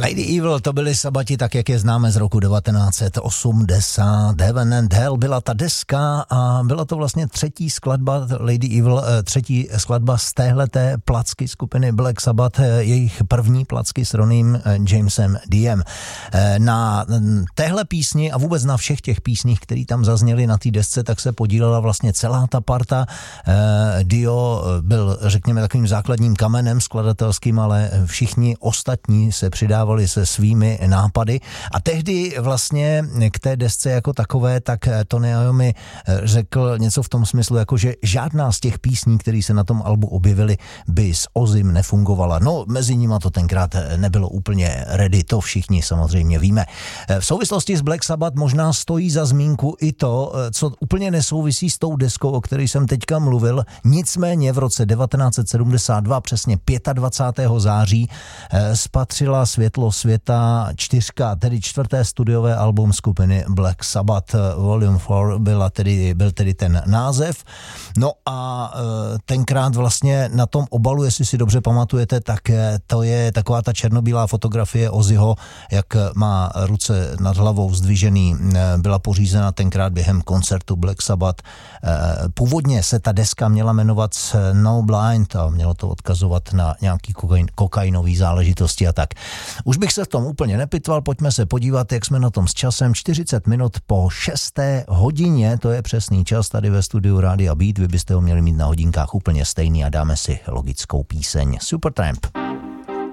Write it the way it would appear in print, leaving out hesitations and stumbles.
Lady Evil, to byli Sabati, tak jak je známe z roku 1980. Heaven and Hell byla ta deska a byla to vlastně třetí skladba Lady Evil, třetí skladba z téhleté placky skupiny Black Sabbath, jejich první placky s Ronym Jamesem Diem. Na téhle písni a vůbec na všech těch písních, které tam zazněly na té desce, tak se podílela vlastně celá ta parta. Dio byl, řekněme, takovým základním kamenem skladatelským, ale všichni ostatní se přidávali se svými nápady a tehdy vlastně k té desce jako takové, tak Tony Iommi řekl něco v tom smyslu, jako že žádná z těch písní, které se na tom albu objevily, by s Ozim nefungovala. No, mezi nima to tenkrát nebylo úplně ready, to všichni samozřejmě víme. V souvislosti s Black Sabbath možná stojí za zmínku i to, co úplně nesouvisí s tou deskou, o které jsem teďka mluvil, nicméně v roce 1972, přesně 25. září, spatřila světlo světa 4, tedy 4. studiové album skupiny Black Sabbath, Volume 4 byl tedy ten název. No a tenkrát vlastně na tom obalu, jestli si dobře pamatujete, tak to je taková ta černobílá fotografie Ozzyho, jak má ruce nad hlavou zdvižený, byla pořízena tenkrát během koncertu Black Sabbath. Původně se ta deska měla jmenovat No Blind a mělo to odkazovat na nějaký kokainový záležitosti a tak. Už bych se v tom úplně nepitval, pojďme se podívat, jak jsme na tom s časem. 40 minut po 6. hodině, to je přesný čas tady ve studiu Rádia Beat, vy byste ho měli mít na hodinkách úplně stejný a dáme si logickou píseň Supertramp.